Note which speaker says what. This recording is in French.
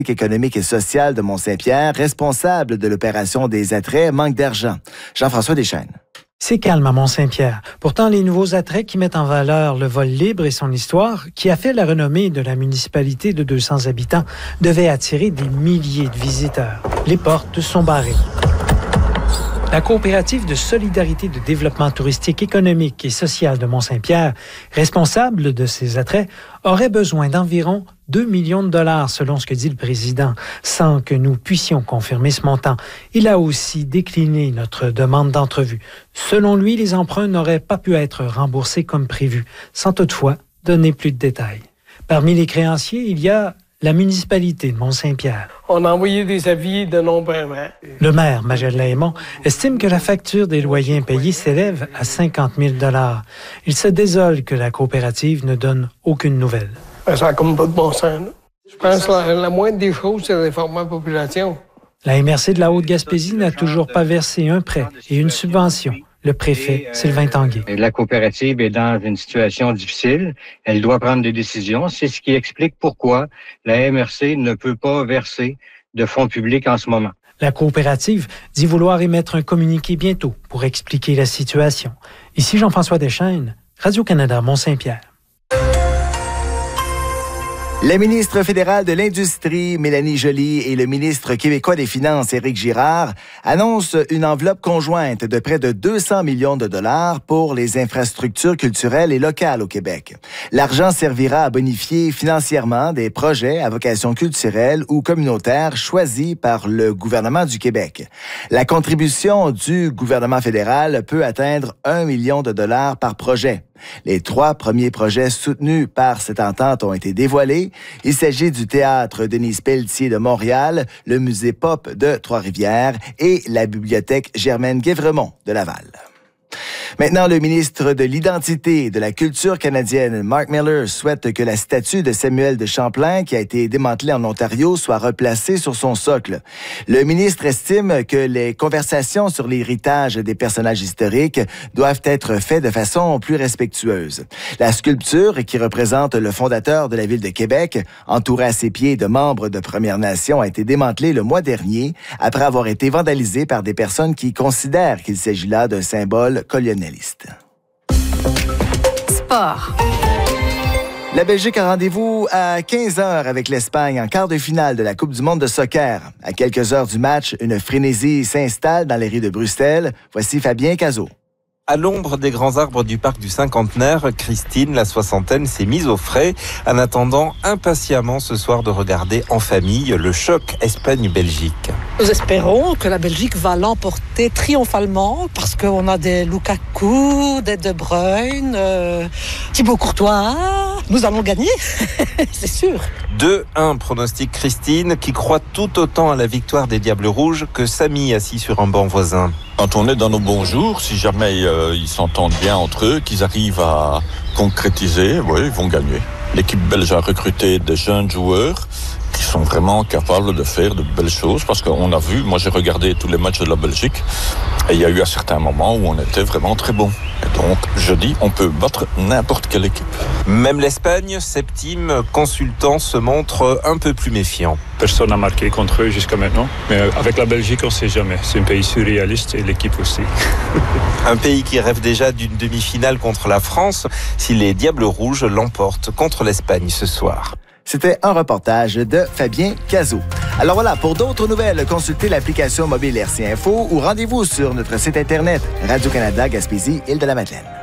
Speaker 1: économique et sociale de Mont-Saint-Pierre, responsable de l'opération des attraits, manque d'argent. Jean-François Deschênes.
Speaker 2: C'est calme à Mont-Saint-Pierre. Pourtant, les nouveaux attraits qui mettent en valeur le vol libre et son histoire, qui a fait la renommée de la municipalité de 200 habitants, devaient attirer des milliers de visiteurs. Les portes sont barrées. La coopérative de solidarité de développement touristique, économique et social de Mont-Saint-Pierre, responsable de ces attraits, aurait besoin d'environ 2 millions de dollars, selon ce que dit le président, sans que nous puissions confirmer ce montant. Il a aussi décliné notre demande d'entrevue. Selon lui, les emprunts n'auraient pas pu être remboursés comme prévu, sans toutefois donner plus de détails. Parmi les créanciers, il y a la municipalité de Mont-Saint-Pierre.
Speaker 3: On a envoyé des avis de non-paiement.
Speaker 2: Le maire, Magelle Laimont, estime que la facture des loyers impayés s'élève à 50 000 $. Il se désole que la coopérative ne donne aucune nouvelle.
Speaker 3: Ça n'a comme pas de bon sens. Là. Je pense que la moindre des choses, c'est d'informer la population.
Speaker 2: La MRC de la Haute-Gaspésie n'a toujours pas versé un prêt et une subvention. Le préfet, Sylvain Tanguay.
Speaker 4: La coopérative est dans une situation difficile. Elle doit prendre des décisions. C'est ce qui explique pourquoi la MRC ne peut pas verser de fonds publics en ce moment.
Speaker 2: La coopérative dit vouloir émettre un communiqué bientôt pour expliquer la situation. Ici Jean-François Deschênes, Radio-Canada, Mont-Saint-Pierre.
Speaker 1: La ministre fédérale de l'Industrie, Mélanie Joly, et le ministre québécois des Finances, Éric Girard, annoncent une enveloppe conjointe de près de 200 millions de dollars pour les infrastructures culturelles et locales au Québec. L'argent servira à bonifier financièrement des projets à vocation culturelle ou communautaire choisis par le gouvernement du Québec. La contribution du gouvernement fédéral peut atteindre 1 million de dollars par projet. Les 3 premiers projets soutenus par cette entente ont été dévoilés. Il s'agit du Théâtre Denise Pelletier de Montréal, le Musée Pop de Trois-Rivières et la Bibliothèque Germaine-Guévremont de Laval. Maintenant, le ministre de l'Identité et de la Culture canadienne, Mark Miller, souhaite que la statue de Samuel de Champlain, qui a été démantelée en Ontario, soit replacée sur son socle. Le ministre estime que les conversations sur l'héritage des personnages historiques doivent être faites de façon plus respectueuse. La sculpture, qui représente le fondateur de la ville de Québec, entourée à ses pieds de membres de Premières Nations, a été démantelée le mois dernier après avoir été vandalisée par des personnes qui considèrent qu'il s'agit là d'un symbole colonialiste.
Speaker 5: Sport.
Speaker 1: La Belgique a rendez-vous à 15h avec l'Espagne en quart de finale de la Coupe du monde de soccer. À quelques heures du match, une frénésie s'installe dans les rues de Bruxelles. Voici Fabien Cazot.
Speaker 6: À l'ombre des grands arbres du parc du Cinquantenaire, Christine, la soixantaine, s'est mise au frais en attendant impatiemment ce soir de regarder en famille le choc Espagne-Belgique.
Speaker 7: Nous espérons que la Belgique va l'emporter triomphalement parce qu'on a des Lukaku, des De Bruyne, Thibaut Courtois. Nous allons gagner, c'est sûr.
Speaker 6: 2-1 pronostic Christine qui croit tout autant à la victoire des Diables Rouges que Samy assis sur un banc voisin.
Speaker 8: Quand on est dans nos bons jours, si jamais ils s'entendent bien entre eux, qu'ils arrivent à concrétiser, oui, ils vont gagner. L'équipe belge a recruté des jeunes joueurs qui sont vraiment capables de faire de belles choses parce qu'on a vu, moi j'ai regardé tous les matchs de la Belgique et il y a eu un certain moment où on était vraiment très bon. Et donc je dis, on peut battre n'importe quelle équipe.
Speaker 6: Même l'Espagne, septime consultant, se montre un peu plus méfiant.
Speaker 9: Personne n'a marqué contre eux jusqu'à maintenant, mais avec la Belgique on ne sait jamais. C'est un pays surréaliste et l'équipe aussi.
Speaker 6: Un pays qui rêve déjà d'une demi-finale contre la France si les Diables Rouges l'emportent contre l'Espagne ce soir.
Speaker 1: C'était un reportage de Fabien Cazot. Alors voilà, pour d'autres nouvelles, consultez l'application mobile RC Info ou rendez-vous sur notre site internet Radio-Canada Gaspésie, Île-de-la-Madeleine.